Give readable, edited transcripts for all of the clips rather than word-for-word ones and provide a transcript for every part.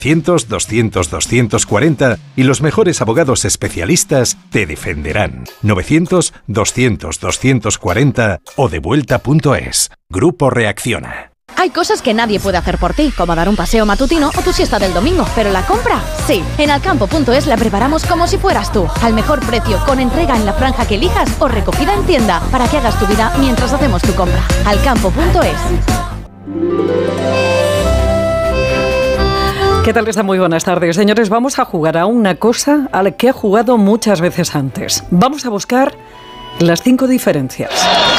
900-200-240 y los mejores abogados especialistas te defenderán. 900-200-240 o devuelta.es. Grupo Reacciona. Hay cosas que nadie puede hacer por ti, como dar un paseo matutino o tu siesta del domingo, pero la compra, sí. En Alcampo.es la preparamos como si fueras tú, al mejor precio, con entrega en la franja que elijas o recogida en tienda, para que hagas tu vida mientras hacemos tu compra. Alcampo.es. ¿Qué tal está? Muy buenas tardes, señores. Vamos a jugar a una cosa a la que he jugado muchas veces antes. Vamos a buscar las 5 diferencias.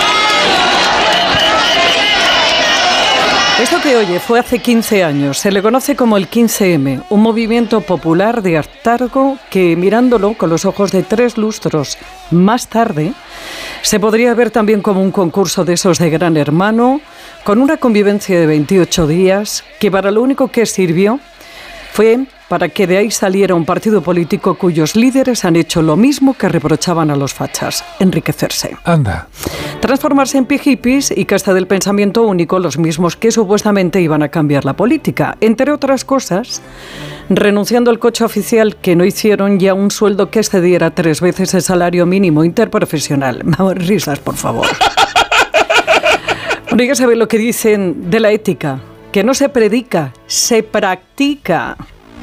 Esto que oye fue hace 15 años. Se le conoce como el 15M, un movimiento popular de hartazgo que, mirándolo con los ojos de 3 lustros más tarde, se podría ver también como un concurso de esos de Gran Hermano, con una convivencia de 28 días, que para lo único que sirvió fue para que de ahí saliera un partido político cuyos líderes han hecho lo mismo que reprochaban a los fachas: enriquecerse. Anda. Transformarse en hippies y casta del pensamiento único, los mismos que supuestamente iban a cambiar la política. Entre otras cosas, renunciando al coche oficial, que no hicieron, ya un sueldo que excediera 3 veces el salario mínimo interprofesional. Vamos, risas, por favor. Bueno, ya saben lo que dicen de la ética, que no se predica, se practica.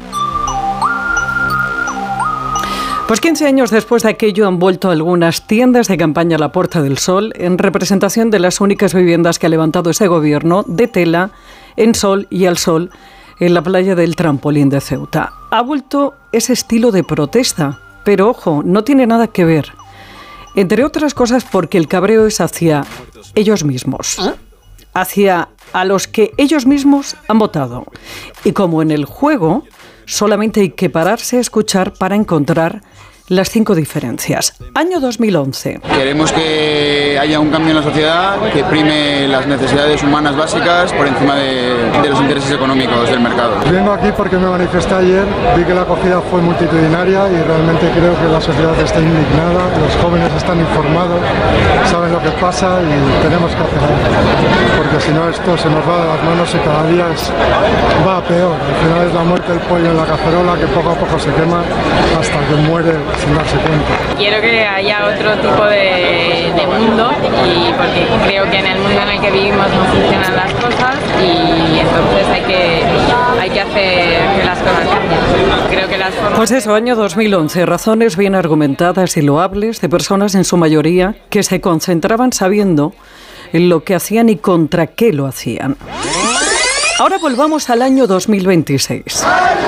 Pues 15 años después de aquello han vuelto algunas tiendas de campaña a la Puerta del Sol en representación de las únicas viviendas que ha levantado ese gobierno, de tela, en sol y al sol, en la playa del Trampolín de Ceuta. Ha vuelto ese estilo de protesta, pero ojo, no tiene nada que ver. Entre otras cosas porque el cabreo es hacia ellos mismos, hacia a los que ellos mismos han votado. Y como en el juego, solamente hay que pararse a escuchar para encontrar las 5 diferencias. Año 2011. Queremos que haya un cambio en la sociedad que prime las necesidades humanas básicas por encima de los intereses económicos del mercado. Vengo aquí porque me manifesté ayer, vi que la acogida fue multitudinaria y realmente creo que la sociedad está indignada, los jóvenes están informados, saben lo que pasa y tenemos que hacer algo, porque si no esto se nos va de las manos y cada día va a peor. Al final es la muerte del pollo en la cacerola que poco a poco se quema hasta que muere sin darse cuenta. Quiero que haya otro tipo de mundo, y porque creo que en el mundo en el que vivimos no funcionan las cosas y entonces hay que hacer que las cosas cambien. Creo que las formas... Pues eso, año 2011, razones bien argumentadas y loables de personas en su mayoría que se concentraban sabiendo en lo que hacían y contra qué lo hacían. Ahora volvamos al año 2026.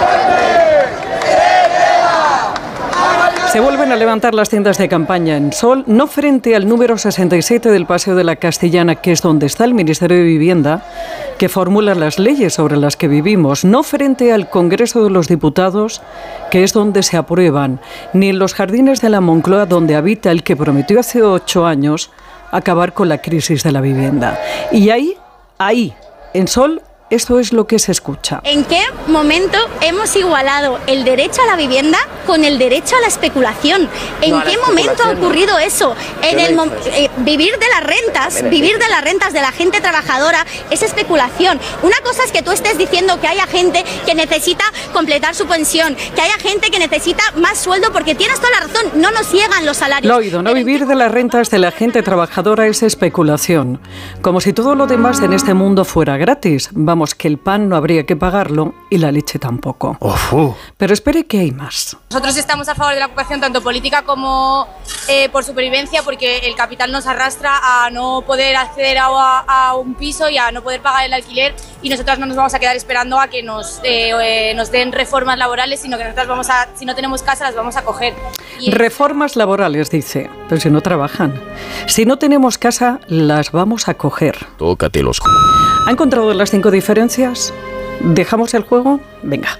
Se vuelven a levantar las tiendas de campaña en sol, no frente al número 67 del Paseo de la Castellana, que es donde está el Ministerio de Vivienda, que formula las leyes sobre las que vivimos, no frente al Congreso de los Diputados, que es donde se aprueban, ni en los jardines de la Moncloa, donde habita el que prometió hace 8 años acabar con la crisis de la vivienda. Y ahí, en sol, esto es lo que se escucha. ¿En qué momento hemos igualado el derecho a la vivienda con el derecho a la especulación? ¿En qué momento ha ocurrido eso? Vivir de las rentas de la gente trabajadora es especulación. Una cosa es que tú estés diciendo que haya gente que necesita completar su pensión, que haya gente que necesita más sueldo, porque tienes toda la razón, no nos llegan los salarios. Lo oído, no vivir de las rentas de la gente trabajadora es especulación. Como si todo lo demás en este mundo fuera gratis. Vamos, que el pan no habría que pagarlo y la leche tampoco. Pero espere que hay más. Nosotros estamos a favor de la ocupación tanto política como por supervivencia, porque el capital nos arrastra a no poder acceder a un piso y a no poder pagar el alquiler, y nosotras no nos vamos a quedar esperando a que nos den reformas laborales, sino que nosotras si no tenemos casa las vamos a coger. Reformas laborales, dice, pero si no trabajan. Si no tenemos casa, las vamos a coger. Tócate los... ¿Ha encontrado las 5 diferencias? ¿Dejamos el juego? Venga.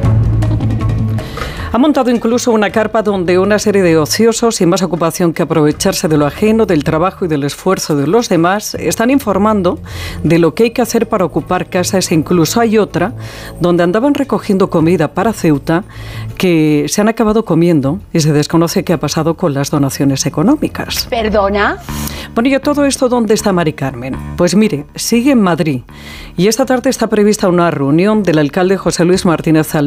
Ha montado incluso una carpa donde una serie de ociosos, sin más ocupación que aprovecharse de lo ajeno, del trabajo y del esfuerzo de los demás, están informando de lo que hay que hacer para ocupar casas. E incluso hay otra donde andaban recogiendo comida para Ceuta que se han acabado comiendo y se desconoce qué ha pasado con las donaciones económicas. ¿Perdona? Bueno, ¿y todo esto dónde está Mari Carmen? Pues mire, sigue en Madrid y esta tarde está prevista una reunión del alcalde José Luis Martínez Almeida